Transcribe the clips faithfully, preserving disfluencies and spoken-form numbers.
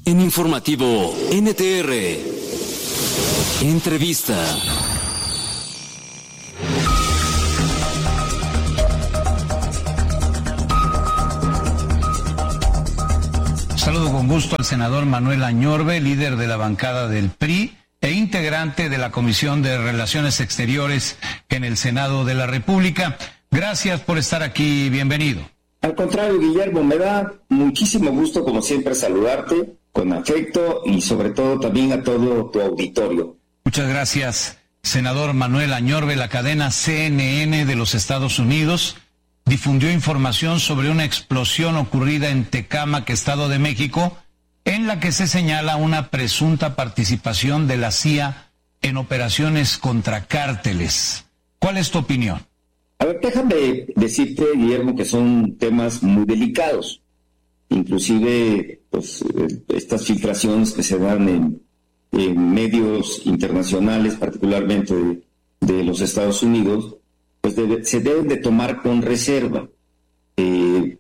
En Informativo N T R, entrevista. Saludo con gusto al senador Manuel Añorbe, líder de la bancada del P R I e integrante de la Comisión de Relaciones Exteriores en el Senado de la República. Gracias por estar aquí, bienvenido. Al contrario, Guillermo, me da muchísimo gusto, como siempre, saludarte con afecto y sobre todo también a todo tu auditorio. Muchas gracias, senador Manuel Añorbe. La cadena C N N de los Estados Unidos difundió información sobre una explosión ocurrida en Tecámac, Estado de México, en la que se señala una presunta participación de la C I A en operaciones contra cárteles. ¿Cuál es tu opinión? A ver, déjame decirte, Guillermo, que son temas muy delicados. Inclusive, pues, estas filtraciones que se dan en, en medios internacionales, particularmente de, de los Estados Unidos, pues debe, se deben de tomar con reserva. Eh,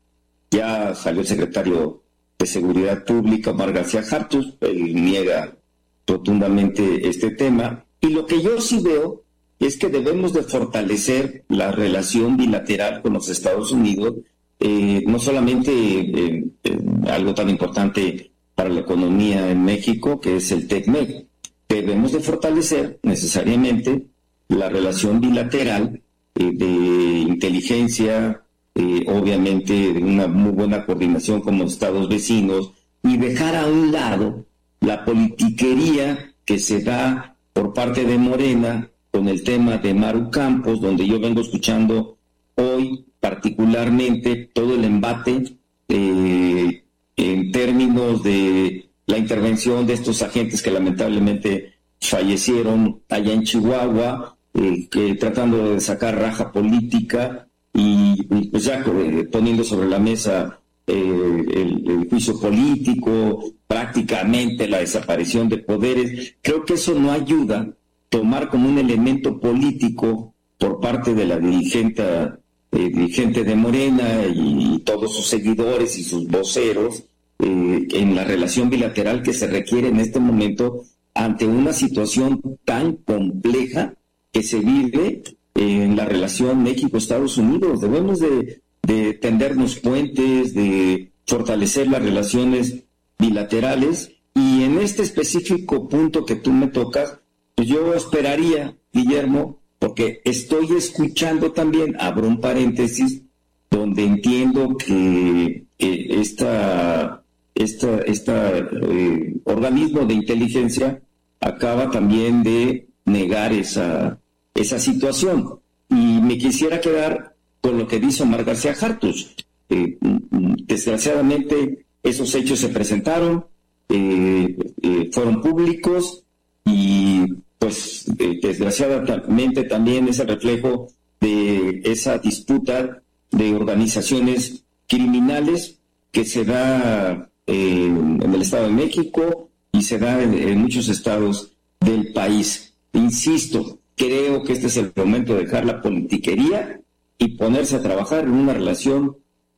ya salió el secretario de Seguridad Pública, Omar García Harfuch, él niega rotundamente este tema, y lo que yo sí veo es que debemos de fortalecer la relación bilateral con los Estados Unidos, eh, no solamente eh, eh, algo tan importante para la economía en México, que es el TECMEC. Debemos de fortalecer necesariamente la relación bilateral eh, de inteligencia, eh, obviamente de una muy buena coordinación con los estados vecinos, y dejar a un lado la politiquería que se da por parte de Morena con el tema de Maru Campos, donde yo vengo escuchando hoy particularmente todo el embate eh, en términos de la intervención de estos agentes que lamentablemente fallecieron allá en Chihuahua, eh, que tratando de sacar raja política y, y pues ya eh, poniendo sobre la mesa eh, el, el juicio político, prácticamente la desaparición de poderes. Creo que eso no ayuda tomar como un elemento político por parte de la dirigente, eh, dirigente de Morena y, y todos sus seguidores y sus voceros eh, en la relación bilateral que se requiere en este momento ante una situación tan compleja que se vive en la relación México-Estados Unidos. Debemos de, de tendernos puentes, de fortalecer las relaciones bilaterales, y en este específico punto que tú me tocas, pues yo esperaría, Guillermo, porque estoy escuchando también, abro un paréntesis, donde entiendo que eh, esta, esta, esta eh, organismo de inteligencia acaba también de negar esa, esa situación. Y me quisiera quedar con lo que dice Omar García Harfuch. Eh, desgraciadamente, esos hechos se presentaron, eh, eh, fueron públicos, y pues eh, desgraciadamente también es el reflejo de esa disputa de organizaciones criminales que se da eh, en el Estado de México y se da en, en muchos estados del país. Insisto, creo que este es el momento de dejar la politiquería y ponerse a trabajar en una relación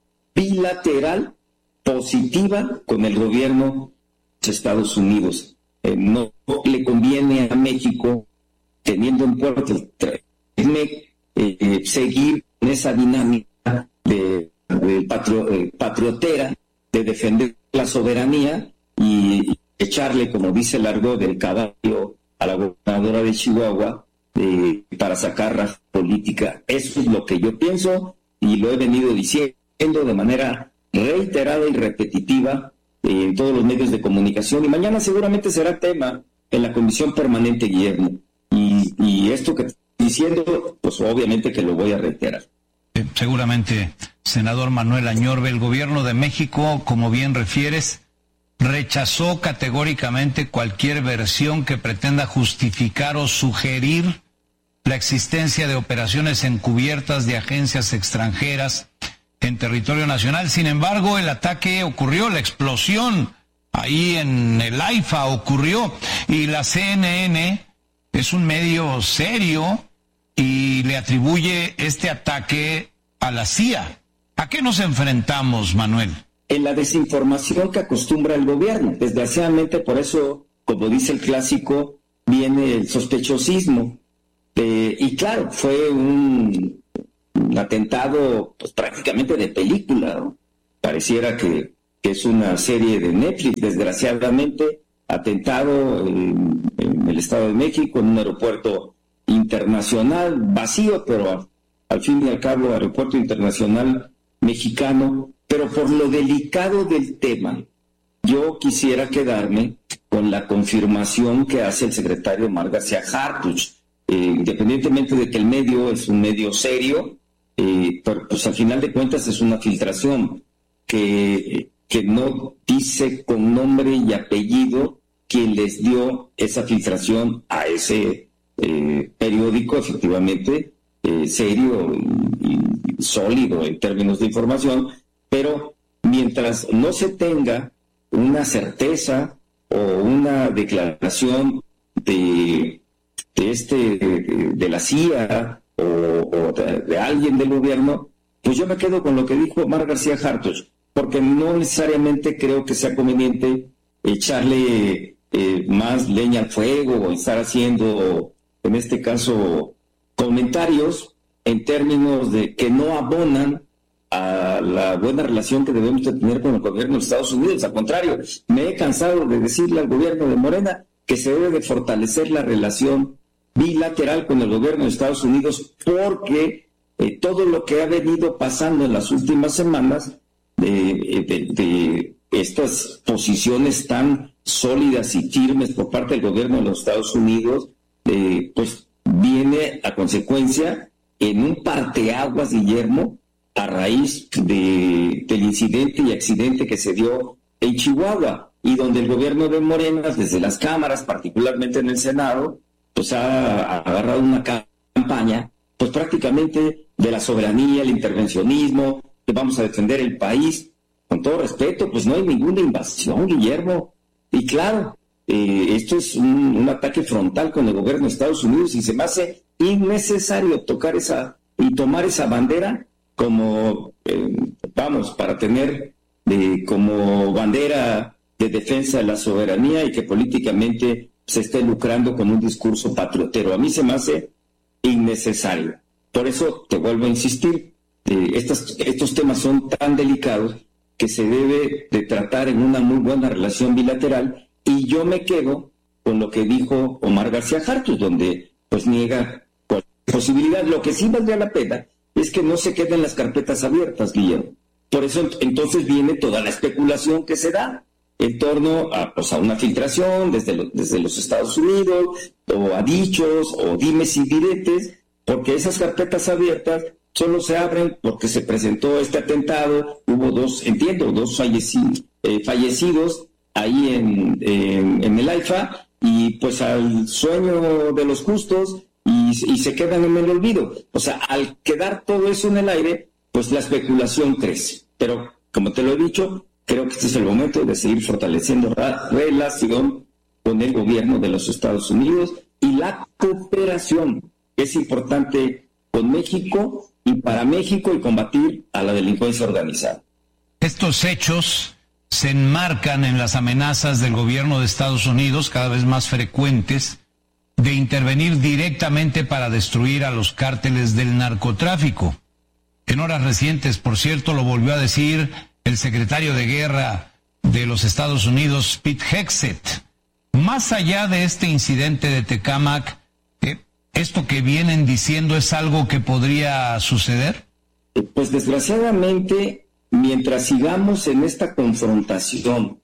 bilateral positiva con el gobierno de Estados Unidos. Eh, no le conviene a México, teniendo en puerto el eh, eh, seguir en esa dinámica de, de patrio, eh, patriotera, de defender la soberanía y, y echarle, como dice el argot, del caballo a la gobernadora de Chihuahua eh, para sacar raja política. Eso es lo que yo pienso y lo he venido diciendo de manera reiterada y repetitiva eh, en todos los medios de comunicación, y mañana seguramente será tema en la Comisión Permanente, Guillermo. Y, y esto que estoy diciendo, pues obviamente que lo voy a reiterar. Eh, seguramente, senador Manuel Añorbe, el gobierno de México, como bien refieres, rechazó categóricamente cualquier versión que pretenda justificar o sugerir la existencia de operaciones encubiertas de agencias extranjeras en territorio nacional. Sin embargo, el ataque ocurrió, la explosión ahí en el AIFA ocurrió, y la C N N es un medio serio y le atribuye este ataque a la C I A. ¿A qué nos enfrentamos, Manuel? en la desinformación que acostumbra el gobierno. Desgraciadamente, por eso, como dice el clásico, viene el sospechosismo. Eh, y claro, fue un, un atentado pues, prácticamente de película, ¿no? Pareciera que, que es una serie de Netflix, desgraciadamente, atentado en, en el Estado de México, en un aeropuerto internacional, vacío, pero a, al fin y al cabo aeropuerto internacional mexicano. Pero por lo delicado del tema, yo quisiera quedarme con la confirmación que hace el secretario Omar García Harfuch, eh, independientemente de que el medio es un medio serio, eh, pero pues al final de cuentas es una filtración que, que no dice con nombre y apellido quién les dio esa filtración a ese eh, periódico, efectivamente, eh, serio y, y sólido en términos de información, pero mientras no se tenga una certeza o una declaración de, de este de, de la C I A o, o de, de alguien del gobierno, pues yo me quedo con lo que dijo Omar García Harfuch, porque no necesariamente creo que sea conveniente echarle eh, más leña al fuego o estar haciendo, en este caso, comentarios en términos de que no abonan a la buena relación que debemos de tener con el gobierno de Estados Unidos. Al contrario, me he cansado de decirle al gobierno de Morena que se debe de fortalecer la relación bilateral con el gobierno de Estados Unidos, porque eh, todo lo que ha venido pasando en las últimas semanas de, de, de estas posiciones tan sólidas y firmes por parte del gobierno de los Estados Unidos, eh, pues viene a consecuencia en un parteaguas, Guillermo, a raíz de, del incidente y accidente que se dio en Chihuahua, y donde el gobierno de Morena, desde las cámaras, particularmente en el Senado, pues ha, ha agarrado una campaña, pues prácticamente de la soberanía, el intervencionismo, que vamos a defender el país. Con todo respeto, pues no hay ninguna invasión, Guillermo. Y claro, eh, esto es un, un ataque frontal con el gobierno de Estados Unidos, y se me hace innecesario tocar esa y tomar esa bandera como, eh, vamos, para tener eh, como bandera de defensa de la soberanía y que políticamente se esté lucrando con un discurso patriotero. A mí se me hace innecesario. Por eso te vuelvo a insistir, eh, estas, estos temas son tan delicados que se debe de tratar en una muy buena relación bilateral, y yo me quedo con lo que dijo Omar García Harfuch, donde pues niega cualquier posibilidad. Lo que sí valdría la pena es que no se queden las carpetas abiertas, Guillermo. Por eso entonces viene toda la especulación que se da en torno a, pues, a una filtración desde, lo, desde los Estados Unidos, o a dichos, o dimes y diretes, porque esas carpetas abiertas solo se abren porque se presentó este atentado, hubo dos, entiendo, dos fallecidos, eh, fallecidos ahí en, en, en el AIFA, y pues al sueño de los justos, y, y se quedan en el olvido. O sea, al quedar todo eso en el aire, pues la especulación crece. Pero, como te lo he dicho, creo que este es el momento de seguir fortaleciendo la relación con el gobierno de los Estados Unidos y la cooperación, que es importante con México y para México, y combatir a la delincuencia organizada. Estos hechos se enmarcan en las amenazas del gobierno de Estados Unidos, cada vez más frecuentes, de intervenir directamente para destruir a los cárteles del narcotráfico. En horas recientes, por cierto, lo volvió a decir el secretario de Guerra de los Estados Unidos, Pete Hegseth. Más allá de este incidente de Tecámac, ¿eh, esto que vienen diciendo es algo que podría suceder? Pues desgraciadamente, mientras sigamos en esta confrontación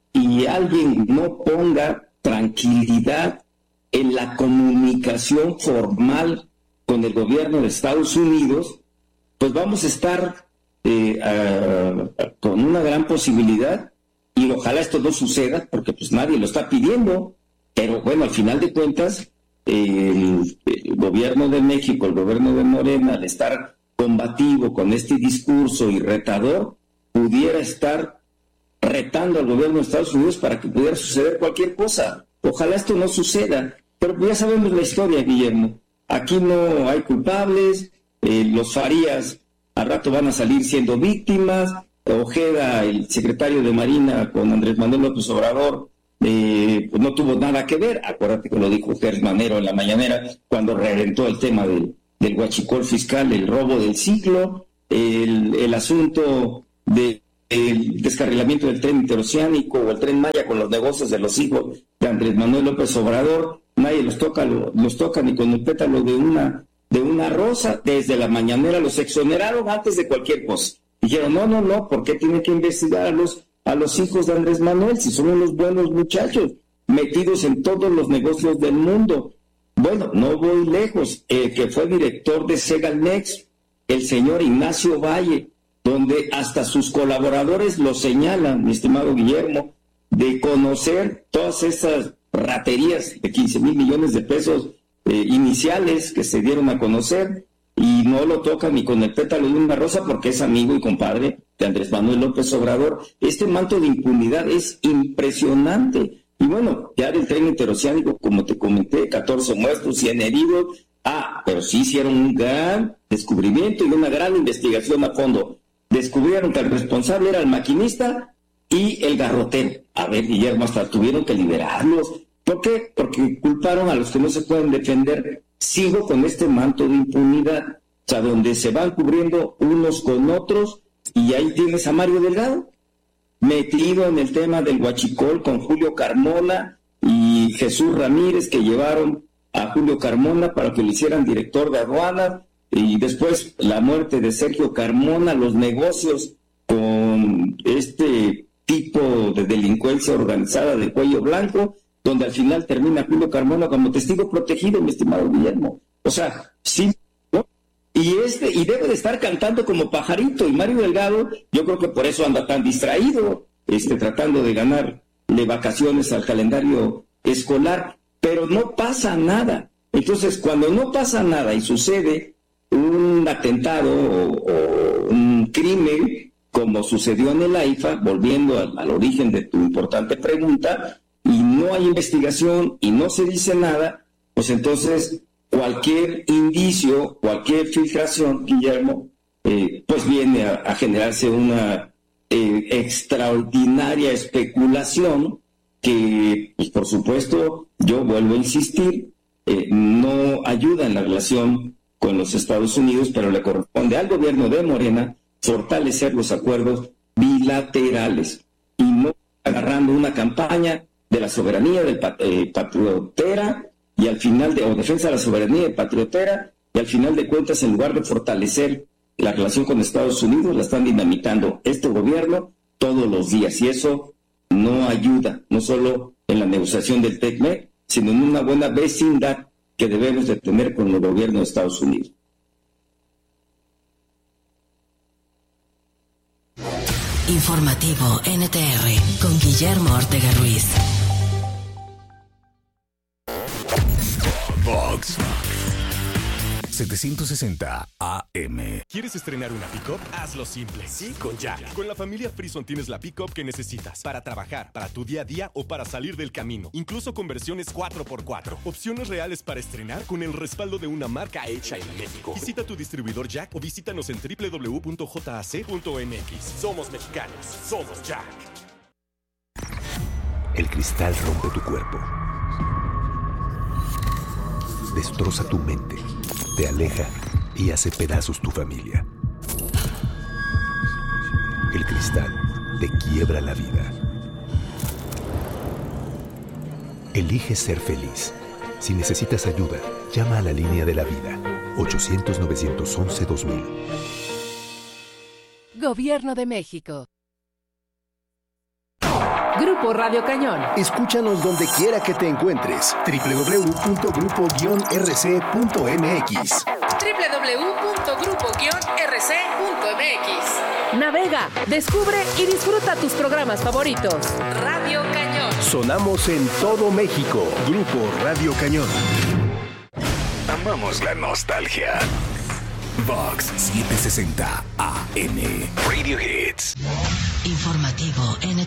y alguien no ponga tranquilidad en la comunicación formal con el gobierno de Estados Unidos, pues vamos a estar eh, a, a, con una gran posibilidad, y ojalá esto no suceda, porque pues nadie lo está pidiendo, pero bueno, al final de cuentas, eh, el, el gobierno de México, el gobierno de Morena, al estar combativo con este discurso y retador, pudiera estar retando al gobierno de Estados Unidos para que pudiera suceder cualquier cosa. Ojalá esto no suceda, pero ya sabemos la historia, Guillermo. Aquí no hay culpables, eh, los Farías al rato van a salir siendo víctimas, Ojeda, el secretario de Marina, con Andrés Manuel López Obrador, eh, pues no tuvo nada que ver. Acuérdate que lo dijo Gers Manero en la mañanera, cuando reventó el tema del, del huachicol fiscal, el robo del ciclo, el, el asunto de el descarrilamiento del tren interoceánico o el tren Maya con los negocios de los hijos de Andrés Manuel López Obrador. Nadie los toca, los toca ni con el pétalo de una, de una rosa. Desde la mañanera los exoneraron antes de cualquier cosa. Dijeron, no, no, no, ¿por qué tiene que investigar a los, a los hijos de Andrés Manuel si son unos buenos muchachos metidos en todos los negocios del mundo? Bueno, no voy lejos. El que fue director de Segalmex, el señor Ignacio Valle, donde hasta sus colaboradores lo señalan, mi estimado Guillermo, de conocer todas esas raterías de quince mil millones de pesos eh, iniciales que se dieron a conocer, y no lo toca ni con el pétalo de una rosa porque es amigo y compadre de Andrés Manuel López Obrador. Este manto de impunidad es impresionante. Y bueno, ya del tren interoceánico, como te comenté, catorce muertos, cien heridos. Ah, pero sí hicieron un gran descubrimiento y una gran investigación a fondo. Descubrieron que el responsable era el maquinista y el garrotero. A ver, Guillermo, hasta tuvieron que liberarlos. ¿Por qué? Porque culparon a los que no se pueden defender. Sigo con este manto de impunidad, o sea, donde se van cubriendo unos con otros, y ahí tienes a Mario Delgado, metido en el tema del huachicol con Julio Carmona y Jesús Ramírez, que llevaron a Julio Carmona para que lo hicieran director de aduanas, y después la muerte de Sergio Carmona, los negocios con este tipo de delincuencia organizada de cuello blanco, donde al final termina Julio Carmona como testigo protegido, mi estimado Guillermo. O sea, sí, ¿no? Y este, y debe de estar cantando como pajarito, y Mario Delgado, yo creo que por eso anda tan distraído, este, tratando de ganarle vacaciones al calendario escolar, pero no pasa nada. Entonces, cuando no pasa nada y sucede un atentado o, o un crimen, como sucedió en el AIFA, volviendo al, al origen de tu importante pregunta, y no hay investigación y no se dice nada, pues entonces cualquier indicio, cualquier filtración, Guillermo, eh, pues viene a, a generarse una eh, extraordinaria especulación que, pues por supuesto, yo vuelvo a insistir, eh, no ayuda en la relación con los Estados Unidos, pero le corresponde al gobierno de Morena fortalecer los acuerdos bilaterales y no agarrando una campaña de la soberanía del eh, patriotera y al final de o defensa de la soberanía del patriotera, y al final de cuentas, en lugar de fortalecer la relación con Estados Unidos, la están dinamitando este gobierno todos los días, y eso no ayuda, no solo en la negociación del TECMEC, sino en una buena vecindad que debemos de tener con el gobierno de Estados Unidos. Informativo N T R con Guillermo Ortega Ruiz. Vox setecientos sesenta A M. ¿Quieres estrenar una pick-up? Hazlo simple. Sí, con Jack. Con la familia Frison tienes la pick-up que necesitas para trabajar, para tu día a día o para salir del camino. Incluso con versiones cuatro por cuatro. Opciones reales para estrenar con el respaldo de una marca hecha en México. Visita tu distribuidor Jack o visítanos en doble u doble u doble u punto j a c punto m x. Somos mexicanos. Somos Jack. El cristal rompe tu cuerpo. Destroza tu mente, te aleja y hace pedazos tu familia. El cristal te quiebra la vida. Elige ser feliz. Si necesitas ayuda, llama a la línea de la vida, ochocientos, novecientos once, dos mil. Gobierno de México. Grupo Radio Cañón. Escúchanos donde quiera que te encuentres. doble u doble u doble u punto grupo guion r c punto m x. doble u doble u doble u punto grupo guion r c punto m x. Navega, descubre y disfruta tus programas favoritos. Radio Cañón. Sonamos en todo México. Grupo Radio Cañón. Amamos la nostalgia. Vox setecientos sesenta A M. Radio Hits. Informativo N T R.